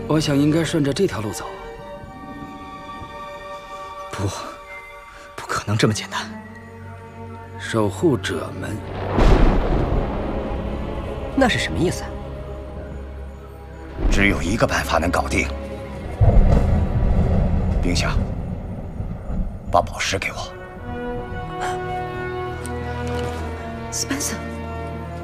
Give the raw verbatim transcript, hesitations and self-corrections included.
我想应该顺着这条路走。 不，不可能这么简单。 守护者们， 那是什么意思？ 只有一个办法能搞定。冰夏，把宝石给我。 Spencer。